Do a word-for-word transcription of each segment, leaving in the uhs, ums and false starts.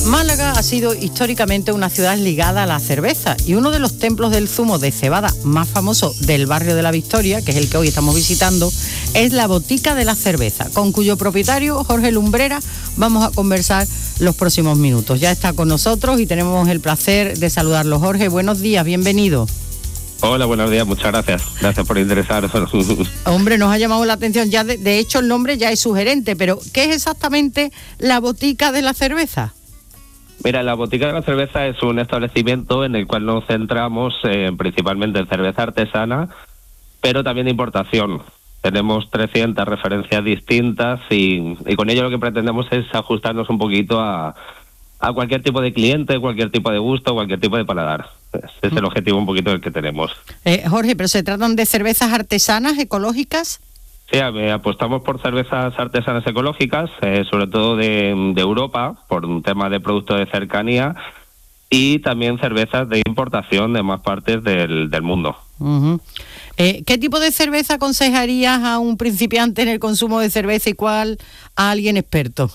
Málaga ha sido históricamente una ciudad ligada a la cerveza y uno de los templos del zumo de cebada más famoso del barrio de la Victoria, que es el que hoy estamos visitando, es la Botica de la Cerveza, con cuyo propietario, Jorge Lumbrera, vamos a conversar los próximos minutos. Ya está con nosotros y tenemos el placer de saludarlo. Jorge, buenos días, bienvenido. Hola, buenos días, muchas gracias. Gracias por interesaros. Hombre, nos ha llamado la atención, ya de, de hecho el nombre ya es sugerente, pero ¿qué es exactamente la Botica de la Cerveza? Mira, la Botica de la Cerveza es un establecimiento en el cual nos centramos eh, principalmente en cerveza artesana, pero también de importación. Tenemos trescientas referencias distintas y, y con ello lo que pretendemos es ajustarnos un poquito a, a cualquier tipo de cliente, cualquier tipo de gusto, cualquier tipo de paladar. Ese es el objetivo un poquito del que tenemos. Eh, Jorge, ¿pero se tratan de cervezas artesanas, ecológicas? Sí, apostamos por cervezas artesanas ecológicas, eh, sobre todo de, de Europa, por un tema de producto de cercanía, y también cervezas de importación de más partes del, del mundo. Uh-huh. Eh, ¿Qué tipo de cerveza aconsejarías a un principiante en el consumo de cerveza y cuál a alguien experto?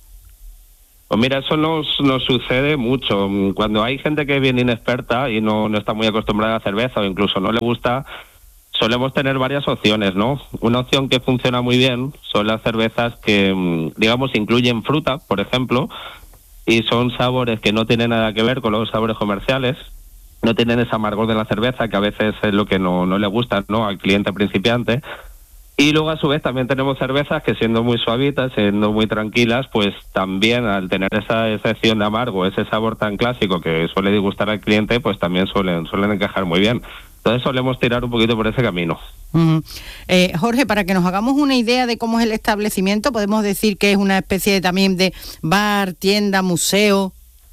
Pues mira, eso nos, nos sucede mucho. Cuando hay gente que viene inexperta y no, no está muy acostumbrada a cerveza o incluso no le gusta, solemos tener varias opciones, ¿no? Una opción que funciona muy bien son las cervezas que, digamos, incluyen fruta, por ejemplo, y son sabores que no tienen nada que ver con los sabores comerciales, no tienen ese amargor de la cerveza que a veces es lo que no, no le gusta, ¿no?, al cliente principiante. Y luego a su vez también tenemos cervezas que, siendo muy suavitas, siendo muy tranquilas, pues también al tener esa excepción de amargo, ese sabor tan clásico que suele disgustar al cliente, pues también suelen, suelen encajar muy bien. Entonces solemos tirar un poquito por ese camino. Uh-huh. Eh, Jorge, para que nos hagamos una idea de cómo es el establecimiento, podemos decir que es una especie de, también de bar, tienda, museo.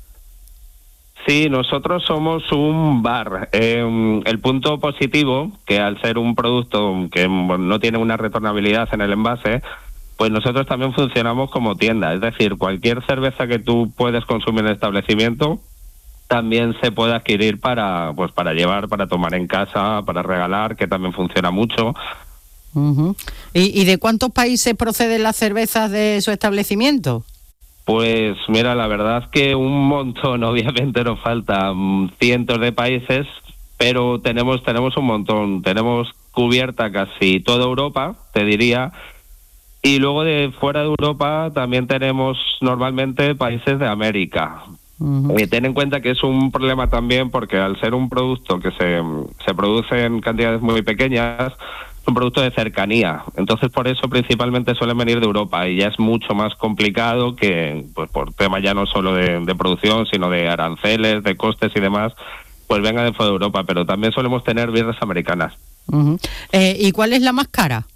Sí, nosotros somos un bar. Eh, el punto positivo, que al ser un producto que no tiene una retornabilidad en el envase, pues nosotros también funcionamos como tienda. Es decir, cualquier cerveza que tú puedes consumir en el establecimiento también se puede adquirir para, pues, para llevar, para tomar en casa, para regalar, que también funciona mucho. Uh-huh. ¿Y, ¿Y de cuántos países proceden las cervezas de su establecimiento? Pues mira, la verdad es que un montón, obviamente nos faltan cientos de países, pero tenemos tenemos un montón. Tenemos cubierta casi toda Europa, te diría, y luego de fuera de Europa también tenemos normalmente países de América. Uh-huh. Y ten en cuenta que es un problema también porque al ser un producto que se, se produce en cantidades muy pequeñas, es un producto de cercanía. Entonces por eso principalmente suelen venir de Europa y ya es mucho más complicado que, pues por tema ya no solo de, de producción, sino de aranceles, de costes y demás, pues venga de fuera de Europa. Pero también solemos tener birras americanas. Uh-huh. Eh, ¿Y cuál es la más cara?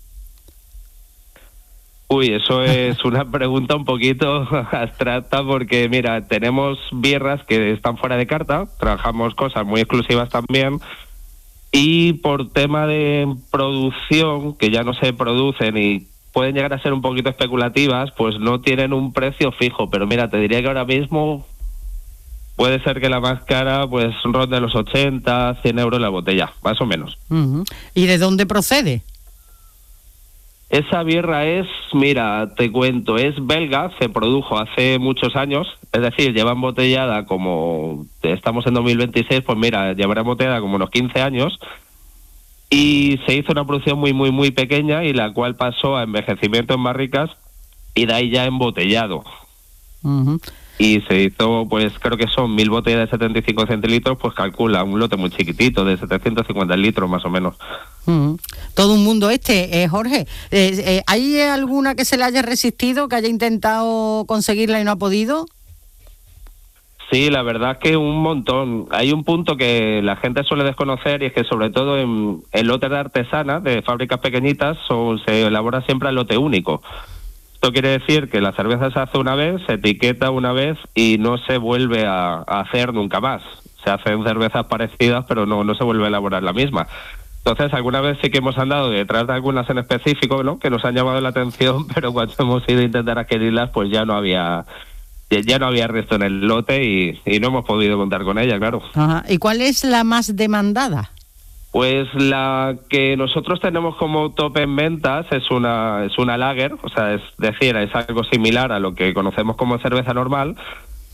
Uy, eso es una pregunta un poquito abstracta porque, mira, tenemos birras que están fuera de carta, trabajamos cosas muy exclusivas también, y por tema de producción, que ya no se producen y pueden llegar a ser un poquito especulativas, pues no tienen un precio fijo. Pero mira, te diría que ahora mismo puede ser que la más cara pues ronde los ochenta, cien euros la botella, más o menos. Uh-huh. ¿Y de dónde procede? Esa birra es, mira, te cuento, es belga, se produjo hace muchos años, es decir, lleva embotellada como, estamos en dos mil veintiséis, pues mira, llevará embotellada como unos quince años, y se hizo una producción muy, muy, muy pequeña, y la cual pasó a envejecimiento en barricas, y de ahí ya embotellado. Uh-huh. Y se hizo, pues creo que son mil botellas de setenta y cinco centilitros, pues calcula, un lote muy chiquitito, de setecientos cincuenta litros más o menos. Uh-huh. Todo un mundo este, eh, Jorge. Eh, eh, ¿Hay alguna que se le haya resistido, que haya intentado conseguirla y no ha podido? Sí, la verdad que un montón. Hay un punto que la gente suele desconocer y es que sobre todo en, en lotes de artesanas, de fábricas pequeñitas, son, se elabora siempre el lote único. Esto quiere decir que la cerveza se hace una vez, se etiqueta una vez y no se vuelve a, a hacer nunca más. Se hacen cervezas parecidas, pero no, no se vuelve a elaborar la misma. Entonces, alguna vez sí que hemos andado detrás de algunas en específico, ¿no?, que nos han llamado la atención, pero cuando hemos ido a intentar adquirirlas, pues ya no había ya no había resto en el lote y, y no hemos podido contar con ella, claro. Ajá. ¿Y cuál es la más demandada? Pues la que nosotros tenemos como top en ventas es una es una lager, o sea, es decir, es algo similar a lo que conocemos como cerveza normal,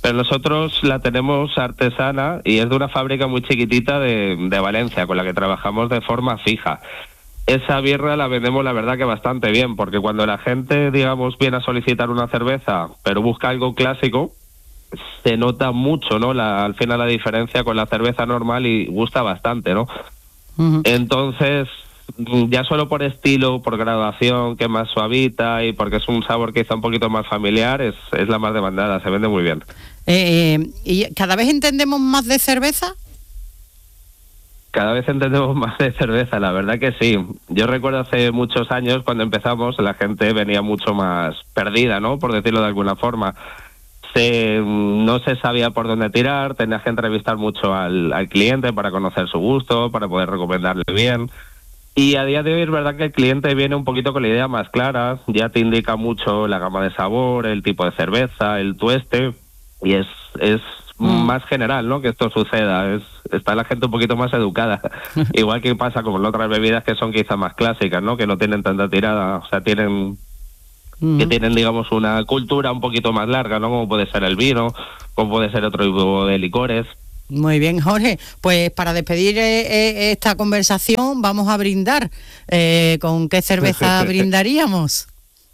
pero nosotros la tenemos artesana y es de una fábrica muy chiquitita de, de Valencia, con la que trabajamos de forma fija. Esa birra la vendemos, la verdad, que bastante bien, porque cuando la gente, digamos, viene a solicitar una cerveza, pero busca algo clásico, se nota mucho, ¿no? La, al final la diferencia con la cerveza normal y gusta bastante, ¿no? Uh-huh. Entonces, ya solo por estilo, por graduación, que es más suavita y porque es un sabor quizá un poquito más familiar, es, es la más demandada, se vende muy bien. Eh, ¿Y cada vez entendemos más de cerveza? Cada vez entendemos más de cerveza, la verdad que sí. Yo recuerdo hace muchos años, cuando empezamos, la gente venía mucho más perdida, ¿no? Por decirlo de alguna forma. Se, no se sabía por dónde tirar, tenías que entrevistar mucho al, al cliente para conocer su gusto, para poder recomendarle bien. Y a día de hoy es verdad que el cliente viene un poquito con la idea más clara, ya te indica mucho la gama de sabor, el tipo de cerveza, el tueste, y es es mm. más general, ¿no?, que esto suceda. Es, está la gente un poquito más educada, igual que pasa con otras bebidas que son quizá más clásicas, ¿no?, que no tienen tanta tirada, o sea, tienen mm. que tienen, digamos, una cultura un poquito más larga, ¿no?, como puede ser el vino, como puede ser otro tipo de licores. Muy bien, Jorge. Pues para despedir eh, eh, esta conversación vamos a brindar. Eh, ¿Con qué cerveza brindaríamos?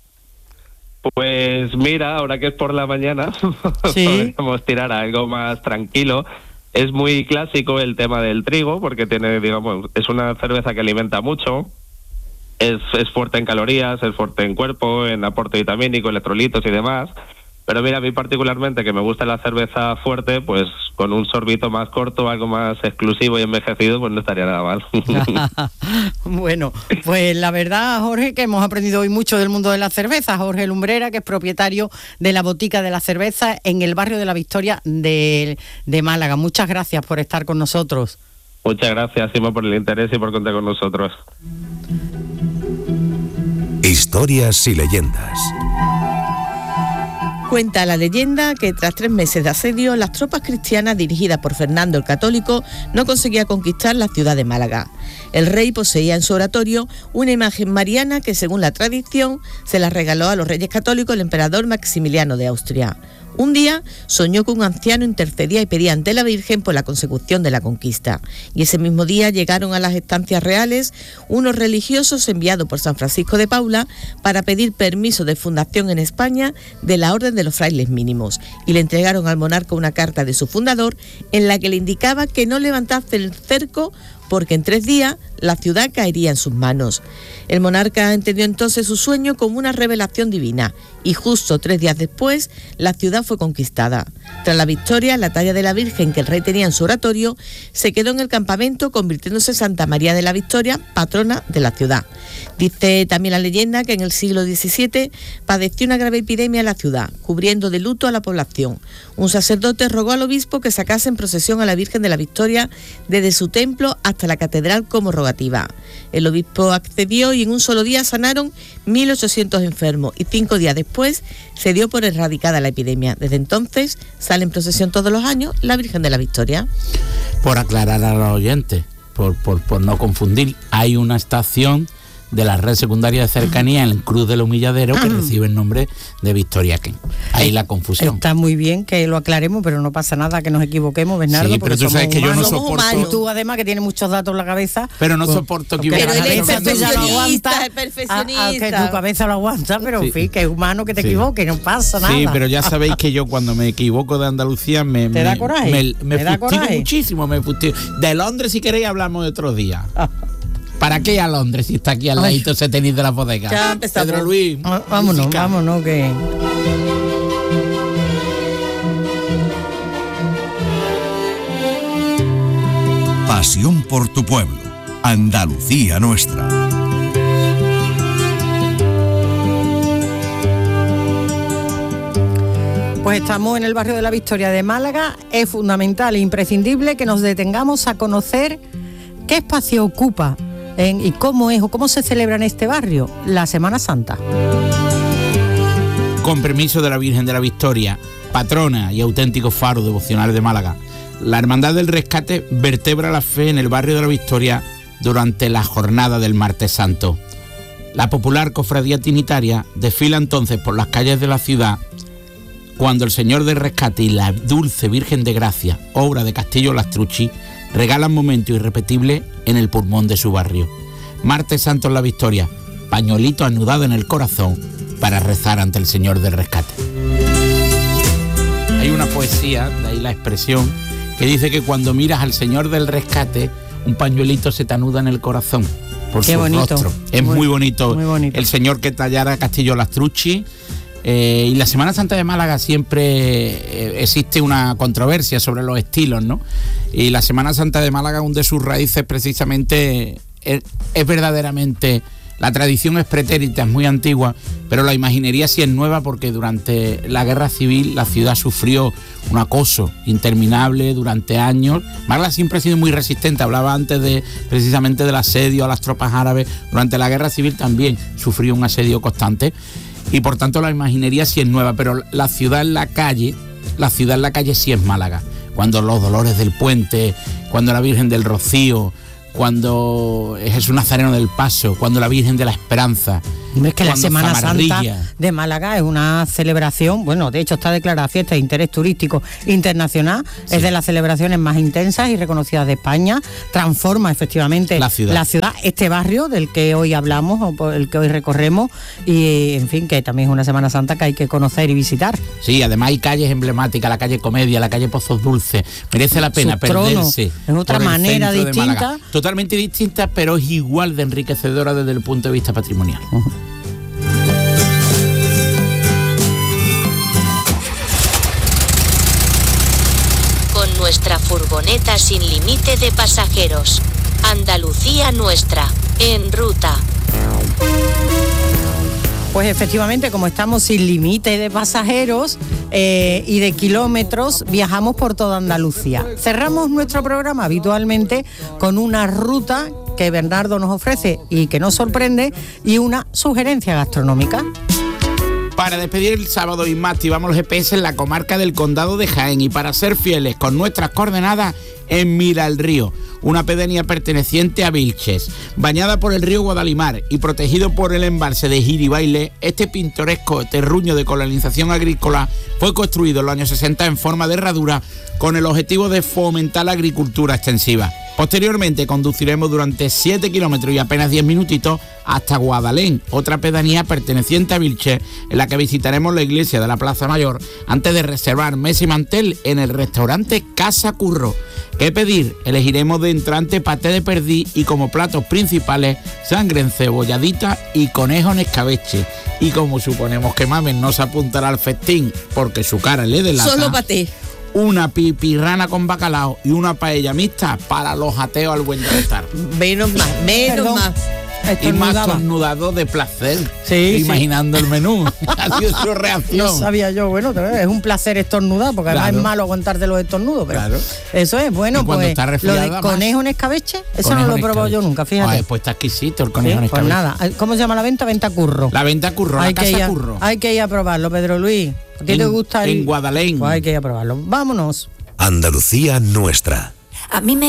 Pues mira, ahora que es por la mañana, ¿sí? Podemos tirar a algo más tranquilo. Es muy clásico el tema del trigo, porque tiene, digamos, es una cerveza que alimenta mucho. Es, es fuerte en calorías, es fuerte en cuerpo, en aporte vitamínico, electrolitos y demás. Pero mira, a mí particularmente, que me gusta la cerveza fuerte, pues con un sorbito más corto, algo más exclusivo y envejecido, pues no estaría nada mal. Bueno, pues la verdad, Jorge, que hemos aprendido hoy mucho del mundo de la cerveza. Jorge Lumbrera, que es propietario de la Botica de la Cerveza en el barrio de la Victoria de, de Málaga. Muchas gracias por estar con nosotros. Muchas gracias, Sima, por el interés y por contar con nosotros. Historias y leyendas. Cuenta la leyenda que tras tres meses de asedio, las tropas cristianas dirigidas por Fernando el Católico no conseguían conquistar la ciudad de Málaga. El rey poseía en su oratorio una imagen mariana que, según la tradición, se la regaló a los reyes católicos el emperador Maximiliano de Austria. Un día soñó que un anciano intercedía y pedía ante la Virgen por la consecución de la conquista. Y ese mismo día llegaron a las estancias reales unos religiosos enviados por San Francisco de Paula para pedir permiso de fundación en España de la Orden de los Frailes Mínimos. Y le entregaron al monarca una carta de su fundador en la que le indicaba que no levantase el cerco porque en tres días la ciudad caería en sus manos. El monarca entendió entonces su sueño como una revelación divina y justo tres días después la ciudad fue conquistada. Tras la victoria, la talla de la Virgen que el rey tenía en su oratorio se quedó en el campamento, convirtiéndose en Santa María de la Victoria, patrona de la ciudad. Dice también la leyenda que en el siglo diecisiete padeció una grave epidemia en la ciudad, cubriendo de luto a la población. Un sacerdote rogó al obispo que sacase en procesión a la Virgen de la Victoria desde su templo hasta la catedral como rogativa. El obispo accedió y en un solo día sanaron mil ochocientos enfermos y cinco días después se dio por erradicada la epidemia. Desde entonces sale en procesión todos los años la Virgen de la Victoria. Por aclarar a los oyentes, por, por, por no confundir, hay una estación de la red secundaria de cercanía en el Cruz del Humilladero que recibe el nombre de Victoria Ken. Ahí la confusión. Está muy bien que lo aclaremos, pero no pasa nada que nos equivoquemos, Bernardo. Sí, pero tú sabes que yo no soporto. Y tú además que tienes muchos datos en la cabeza. Pero no pues, soporto equivocarme. Pero él es perfeccionista, es perfeccionista. A, a, que tu cabeza lo aguanta, pero sí. En fin, que es humano que te sí. equivoques, no pasa nada. Sí, pero ya sabéis que yo cuando me equivoco de Andalucía me ¿Te me, da coraje? me, me ¿Te da fustigo coraje? muchísimo, me fustigo. De Londres, si queréis, hablamos de otros días. ¿Para qué a Londres si está aquí al ladito ese tenis de la bodega? Ya empezamos. Pedro Luis. Ah, vámonos, música. vámonos, que... Pasión por tu pueblo. Andalucía nuestra. Pues estamos en el barrio de la Victoria de Málaga. Es fundamental e imprescindible que nos detengamos a conocer qué espacio ocupa en, y cómo es o cómo se celebra en este barrio la Semana Santa. Con permiso de la Virgen de la Victoria, patrona y auténtico faro devocional de Málaga, la Hermandad del Rescate vertebra la fe en el barrio de la Victoria durante la jornada del Martes Santo. La popular cofradía trinitaria desfila entonces por las calles de la ciudad cuando el Señor del Rescate y la Dulce Virgen de Gracia, obra de Castillo Lastrucci, regalan momentos irrepetibles en el pulmón de su barrio. Martes Santo en la Victoria, pañuelito anudado en el corazón para rezar ante el Señor del Rescate. Hay una poesía, de ahí la expresión, que dice que cuando miras al Señor del Rescate, un pañuelito se te anuda en el corazón por Qué su bonito. rostro. Es muy, muy, bonito, muy bonito el señor que tallara Castillo Lastrucci. Eh, y la Semana Santa de Málaga siempre eh, existe una controversia sobre los estilos, ¿no? Y la Semana Santa de Málaga, una de sus raíces precisamente es, es verdaderamente... La tradición es pretérita, es muy antigua, pero la imaginería sí es nueva porque durante la Guerra Civil la ciudad sufrió un acoso interminable durante años. Málaga siempre ha sido muy resistente, hablaba antes de precisamente del asedio a las tropas árabes. Durante la Guerra Civil también sufrió un asedio constante y por tanto la imaginería sí es nueva, pero la ciudad en la calle, la ciudad en la calle sí es Málaga. Cuando los Dolores del Puente, cuando la Virgen del Rocío, cuando Jesús Nazareno del Paso, cuando la Virgen de la Esperanza. Es que la Semana Zamarrilla. Santa de Málaga es una celebración, bueno, de hecho está declarada fiesta de interés turístico internacional, sí. Es de las celebraciones más intensas y reconocidas de España, transforma efectivamente la ciudad. la ciudad, este barrio del que hoy hablamos, o por el que hoy recorremos, y en fin, que también es una Semana Santa que hay que conocer y visitar. Sí, además hay calles emblemáticas, la calle Comedia, la calle Pozos Dulces, merece la pena perderse. Es otra manera distinta. Totalmente distinta, pero es igual de enriquecedora desde el punto de vista patrimonial. Uh-huh. Con nuestra furgoneta sin límite de pasajeros. Andalucía nuestra, en ruta. Pues efectivamente, como estamos sin límite de pasajeros eh, y de kilómetros, viajamos por toda Andalucía. Cerramos nuestro programa habitualmente con una ruta que Bernardo nos ofrece y que nos sorprende y una sugerencia gastronómica. Para despedir el sábado y más activamos los G P S en la comarca del Condado de Jaén y para ser fieles con nuestras coordenadas en Mira el Río, una pedanía perteneciente a Vilches. Bañada por el río Guadalimar y protegido por el embalse de Giribaile, este pintoresco terruño de colonización agrícola fue construido en los años sesenta en forma de herradura con el objetivo de fomentar la agricultura extensiva. Posteriormente conduciremos durante siete kilómetros y apenas diez minutitos hasta Guadalén, otra pedanía perteneciente a Vilches, en la que visitaremos la iglesia de la Plaza Mayor antes de reservar mesa y mantel en el restaurante Casa Curro. ¿Qué pedir? Elegiremos de entrante paté de perdiz y como platos principales sangre encebolladita y conejo en escabeche. Y como suponemos que Mamen no se apuntará al festín porque su cara le delata, solo paté, una pipirrana con bacalao y una paella mixta para los ateos al buen estar. Menos más, menos Perdón. más. Y más tornudado de placer, sí, imaginando sí. el menú. Ha sido su reacción. No sabía yo, bueno, es un placer estornudar, porque además claro. es malo aguantarte los estornudos, pero claro. Eso es, bueno, pues lo de más, conejo en escabeche, eso no lo he probado yo nunca, fíjate. Ay, pues está exquisito el conejo sí, en escabeche. Pues nada, ¿cómo se llama la venta? Venta Curro. La venta Curro, hay la casa ir a, Curro. Hay que ir a probarlo, Pedro Luis. ¿A ti te gusta? En el... Guadalén. Pues hay que ir a probarlo. Vámonos. Andalucía nuestra. A mí me